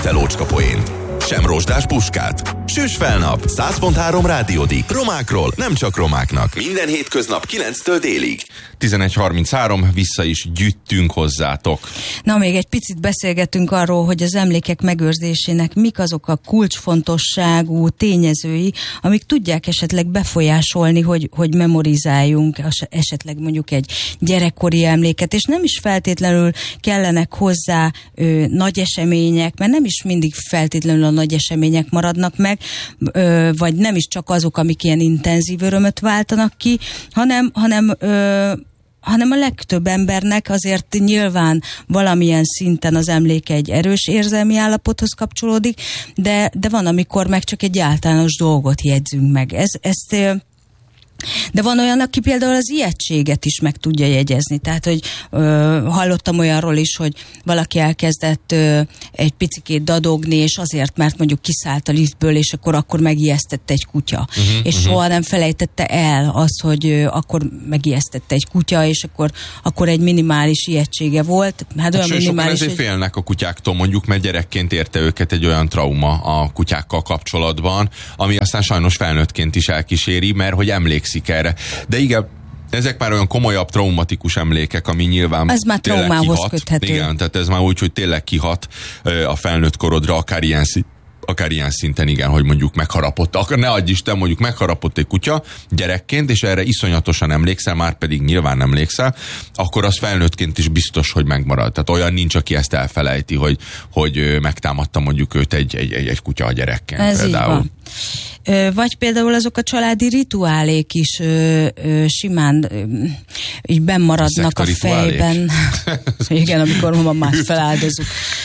Telócska poént, sem rozsdás puskát, süss fel nap, 100.3 rádiódik. Romákról, nem csak romáknak. Minden hétköznap 9-től délig. 11:33, vissza is gyűjtünk hozzátok. Na, még egy picit beszélgetünk arról, hogy az emlékek megőrzésének mik azok a kulcsfontosságú tényezői, amik tudják esetleg befolyásolni, hogy memorizáljunk esetleg mondjuk egy gyerekkori emléket, és nem is feltétlenül kellenek hozzá nagy események, mert nem is mindig feltétlenül a nagy események maradnak meg, vagy nem is csak azok, amik ilyen intenzív örömöt váltanak ki, hanem a legtöbb embernek azért nyilván valamilyen szinten az emléke egy erős érzelmi állapothoz kapcsolódik, de van, amikor meg csak egy általános dolgot jegyzünk meg. De van olyan, aki például az ijegységet is meg tudja jegyezni. Tehát, hogy hallottam olyanról is, hogy valaki elkezdett egy picikét dadogni, és azért, mert mondjuk kiszállt a liftből, és akkor megijesztette egy kutya. És soha nem felejtette el azt, hogy akkor megijesztette egy kutya, és akkor egy minimális ijegysége volt. Hát olyan minimális, ezért félnek a kutyáktól, mondjuk, mert gyerekként érte őket egy olyan trauma a kutyákkal kapcsolatban, ami aztán sajnos felnőttként is elkíséri, mert hogy emlékszik erre. De igen, ezek már olyan komolyabb, traumatikus emlékek, ami nyilván ez már traumához köthető. Igen, tehát ez már úgy, hogy tényleg kihat a felnőtt korodra, akár ilyen szinten, igen, hogy mondjuk megharapott, ne adj Isten, mondjuk megharapott egy kutya gyerekként, és erre iszonyatosan emlékszel, már pedig nyilván emlékszel, akkor az felnőttként is biztos, hogy megmarad. Tehát olyan nincs, aki ezt elfelejti, hogy megtámadta mondjuk őt egy kutya a gyerekként. Ez például. Így van. Vagy például azok a családi rituálék is simán így bennmaradnak a fejben. Igen, amikor mamát feláldozunk.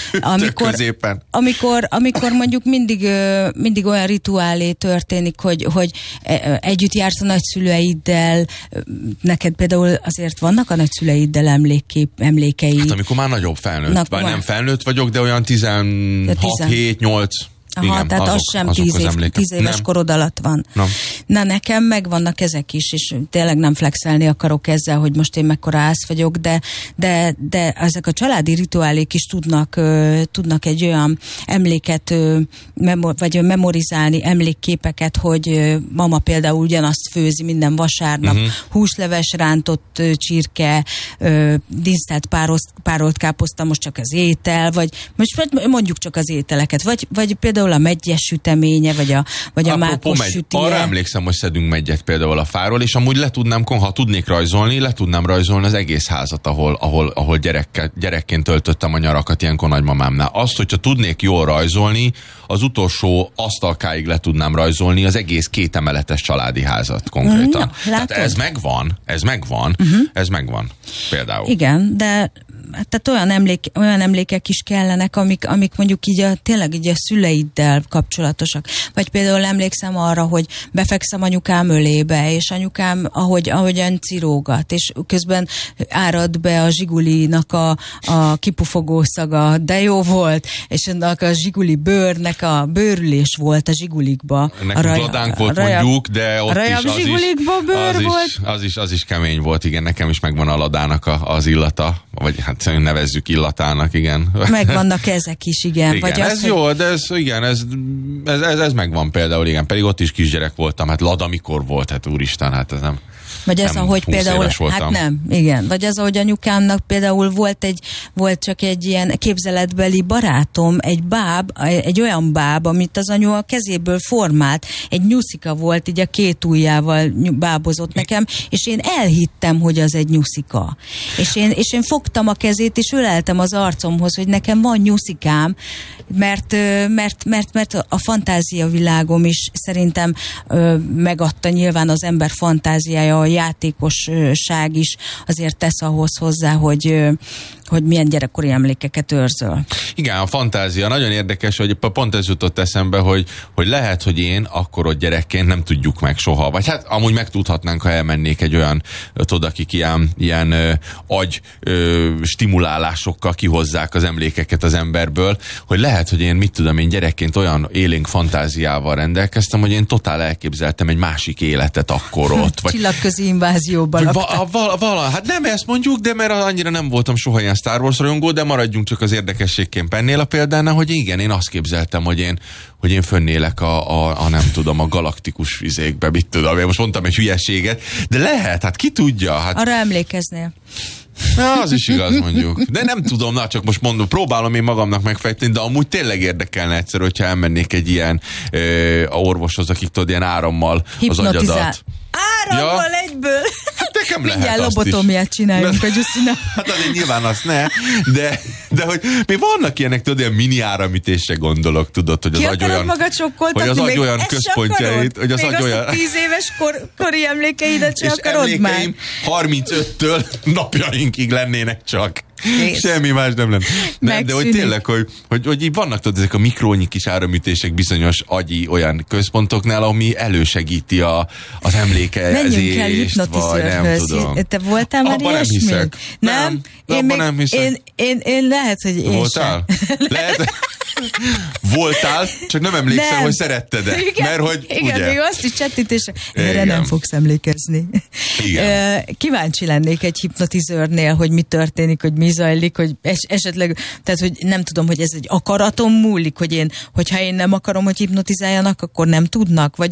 Amikor mondjuk mindig olyan rituálé történik, hogy együtt jársz a nagyszüleiddel, neked például azért vannak a nagyszüleiddel emlékei. Hát amikor már nagyobb felnőtt, vagy nem felnőtt vagyok, de olyan 16-7-8. Aha, igen, tehát az sem 10 éves korod alatt van. Nem. Na, nekem megvannak ezek is, és tényleg nem flexelni akarok ezzel, hogy most én mekkora ász vagyok, de ezek a családi rituálék is tudnak egy olyan emléket, vagy memorizálni emlékképeket, hogy mama például ugyanazt főzi minden vasárnap, húsleves, rántott csirke, dinsztelt párolt káposzta, most csak az étel, vagy most mondjuk csak az ételeket, vagy például a meggyes süteménye, vagy a mákos sütije. Arra emlékszem, hogy szedünk meggyet például a fáról, és amúgy ha tudnék rajzolni, le tudnám rajzolni az egész házat, ahol gyerekként töltöttem a nyarakat ilyenkor nagymamámnál. Azt, hogyha tudnék jól rajzolni, az utolsó asztalkáig le tudnám rajzolni az egész 2 emeletes családi házat konkrétan. Tehát ez megvan például. Igen, de tehát olyan emlékek is kellenek, amik mondjuk így tényleg így a szüleiddel kapcsolatosak. Vagy például emlékszem arra, hogy befekszem anyukám ölébe, és anyukám ahogyan cirógat, és közben árad be a zsigulinak a kipufogó szaga, de jó volt, és annak a zsiguli bőrnek a bőrülés volt a zsigulikba. Nekünk ladánk volt mondjuk, de ott is az is kemény volt, igen, nekem is megvan a ladának az illata, vagy hát nevezzük illatának, igen. Megvannak ezek is, igen. Vagy ez jó, de ez megvan például, igen. Pedig ott is kisgyerek voltam, hát lada mikor volt, hát úristen, hát ez nem... Vagy ez, ahogy például, hát nem, igen. Vagy az, ahogy anyukámnak például volt csak egy ilyen képzeletbeli barátom, egy olyan báb, amit az anyu a kezéből formált. Egy nyuszika volt, így a 2 ujjával bábozott nekem, és én elhittem, hogy az egy nyuszika. És én fogtam a kezét, és öleltem az arcomhoz, hogy nekem van nyuszikám, mert a fantáziavilágom is szerintem megadta nyilván az ember fantáziája, a játékosság is azért tesz ahhoz hozzá, hogy milyen gyerekkori emlékeket őrzöl. Igen, a fantázia nagyon érdekes, hogy pont ez jutott eszembe, hogy lehet, hogy én akkor ott gyerekként nem tudjuk meg soha. Vagy hát amúgy megtudhatnánk, ha elmennék egy olyan, akik ilyen stimulálásokkal kihozzák az emlékeket az emberből, hogy lehet, hogy én, mit tudom, én gyerekként olyan élénk fantáziával rendelkeztem, hogy én totál elképzeltem egy másik életet akkor ott. Csillagközi invázióban laktál. Hát nem ezt mondjuk, de mert annyira nem voltam soha ilyen Star Wars rajongó, de maradjunk csak az érdekességként ennél a példánál, hogy igen, én azt képzeltem, hogy én fönnélek a nem tudom, a galaktikus fizékbe, mit tudom, én most mondtam egy hülyeséget, de lehet, hát ki tudja. Hát... Arra emlékeznél. Na, az is igaz, mondjuk. De nem tudom, csak most mondom, próbálom én magamnak megfejteni, de amúgy tényleg érdekelne egyszer, hogyha elmennék egy ilyen orvoshoz, akik tudod, ilyen árammal az agyadat. Árammal egyből? Hát nekem lehet mindjárt azt lobotomiát csináljunk a Gyuszinál. Hát azért nyilván azt ne, de hogy még vannak ilyenek, tudod, ilyen mini áramütésre gondolok, tudod, hogy az agy olyan... hogy az agy olyan központjait, hogy az agy olyan... Még 10 éves kori emlékeidet se akarod már. És emlékeim 35-től napjainkig lennének csak. Kész. Semmi más nem lenne. Nem, de hogy tényleg, hogy így vannak tudod, ezek a mikrónyi kis áramütések bizonyos agyi olyan központoknál, ami elősegíti az emlékezést. Menjünk el hipnotizőrhöz. Te voltál már ilyesmi? Nem? Nem hiszek. Én lehet, hogy én voltál? Lehet. Voltál, csak nem emlékszel, hogy szeretted-e. Igen, mert hogy, igen, ugye? még azt is csettítésre. Erre nem fogsz emlékezni. Igen. Kíváncsi lennék egy hipnotizőrnél, hogy mi történik, hogy mi zajlik, hogy esetleg, tehát hogy nem tudom, hogy ez egy akaraton múlik, hogyha én nem akarom, hogy hipnotizáljanak, akkor nem tudnak, vagy